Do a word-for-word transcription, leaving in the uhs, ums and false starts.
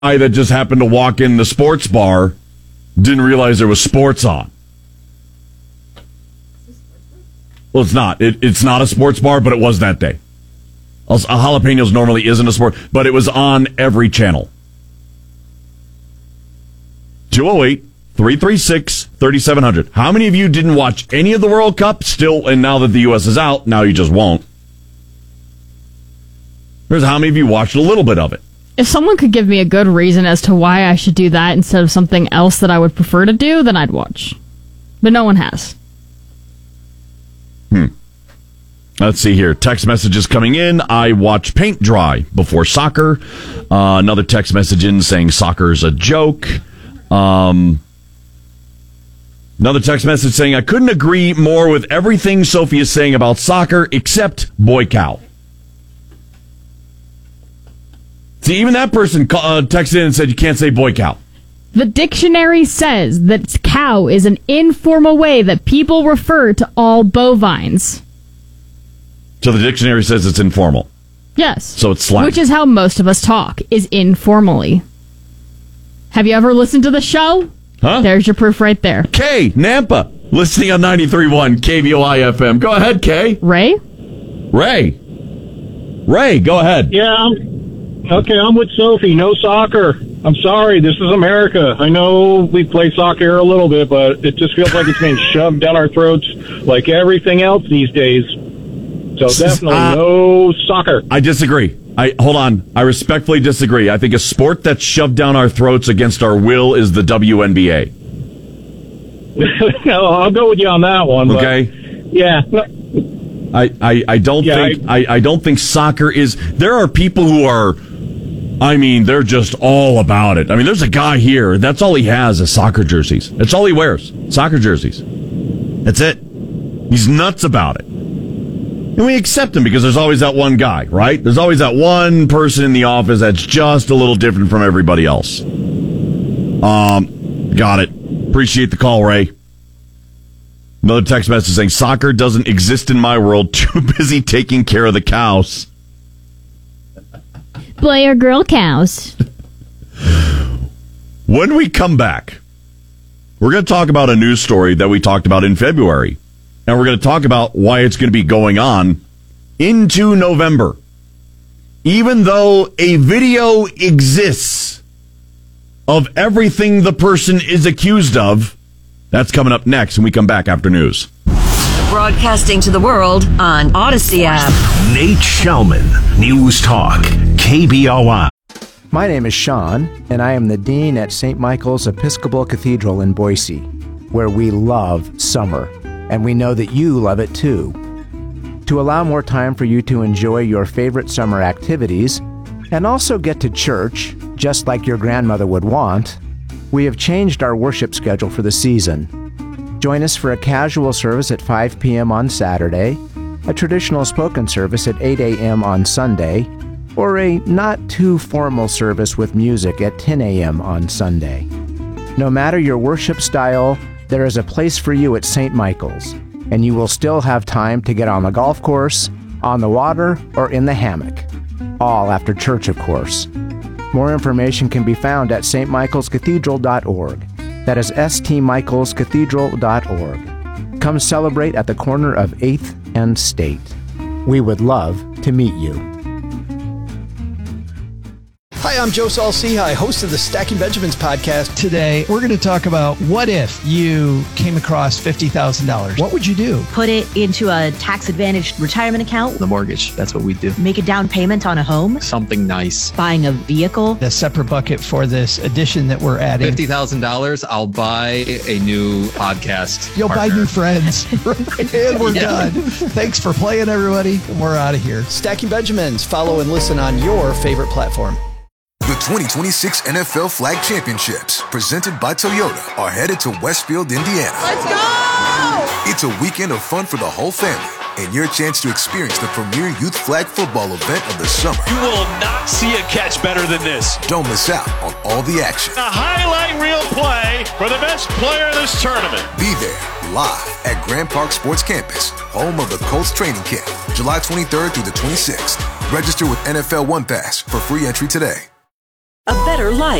guy that just happened to walk in the sports bar didn't realize there was sports on. Well, it's not. It, it's not a sports bar, but it was that day. A Jalapenos normally isn't a sport, but it was on every channel. two oh eight, three three six, three seven zero zero. How many of you didn't watch any of the World Cup still, and now that the U S is out, now you just won't? Here's how many of you watched a little bit of it. If someone could give me a good reason as to why I should do that instead of something else that I would prefer to do, then I'd watch. But no one has. Hmm. Let's see here. Text messages coming in. I watch paint dry before soccer. Uh, another text message in saying soccer is a joke. Um, another text message saying I couldn't agree more with everything Sophie is saying about soccer except boy cow. See, even that person uh, texted in and said you can't say boy cow. The dictionary says that cow is an informal way that people refer to all bovines. So the dictionary says it's informal. Yes. So it's slang. Which is how most of us talk, is informally. Have you ever listened to the show? Huh? There's your proof right there. Kay, Nampa, listening on ninety-three point one K B O I F M. Go ahead, Kay. Ray? Ray. Ray, go ahead. Yeah, I'm, okay, I'm with Sophie. No soccer. I'm sorry, this is America. I know we play soccer here a little bit, but it just feels like it's being shoved down our throats like everything else these days. So definitely uh, no soccer. I disagree. I hold on. I respectfully disagree. I think a sport that's shoved down our throats against our will is the W N B A. No, I'll go with you on that one. Okay. But yeah. I, I, I don't yeah, think I, I don't think soccer is. There are people who are. I mean, they're just all about it. I mean, there's a guy here. That's all he has is soccer jerseys. That's all he wears. Soccer jerseys. That's it. He's nuts about it. And we accept him because there's always that one guy, right? There's always that one person in the office that's just a little different from everybody else. Um, got it. Appreciate the call, Ray. Another text message saying, soccer doesn't exist in my world. Too busy taking care of the cows. Boy or girl cows. When we come back, we're going to talk about a news story that we talked about in February. And we're going to talk about why it's going to be going on into November. Even though a video exists of everything the person is accused of, that's coming up next when we come back after news. Broadcasting to the world on Odyssey app. Nate Shellman, News Talk, K B O I. My name is Sean, and I am the Dean at Saint Michael's Episcopal Cathedral in Boise, where we love summer. And we know that you love it too. To allow more time for you to enjoy your favorite summer activities and also get to church, just like your grandmother would want, we have changed our worship schedule for the season. Join us for a casual service at five p.m. on Saturday, a traditional spoken service at eight a.m. on Sunday, or a not-too-formal service with music at ten a.m. on Sunday. No matter your worship style, there is a place for you at Saint Michael's, and you will still have time to get on the golf course, on the water, or in the hammock. All after church, of course. More information can be found at s t michaels cathedral dot org. That is s t michaels cathedral dot org. Come celebrate at the corner of eighth and State. We would love to meet you. Hi, I'm Joe Saul-Sehy, host of the Stacking Benjamins podcast. Today, we're going to talk about what if you came across fifty thousand dollars. What would you do? Put it into a tax-advantaged retirement account. The mortgage, that's what we do. Make a down payment on a home. Something nice. Buying a vehicle. A separate bucket for this addition that we're adding. fifty thousand dollars, I'll buy a new podcast You'll partner. buy new friends. And we're yeah. done. Thanks for playing, everybody. We're out of here. Stacking Benjamins. Follow and listen on your favorite platform. The twenty twenty-six N F L Flag Championships, presented by Toyota, are headed to Westfield, Indiana. Let's go! It's a weekend of fun for the whole family, and your chance to experience the premier youth flag football event of the summer. You will not see a catch better than this. Don't miss out on all the action. A highlight reel play for the best player in this tournament. Be there, live at Grand Park Sports Campus, home of the Colts training camp, July twenty-third through the twenty-sixth. Register with N F L One Pass for free entry today. A better life.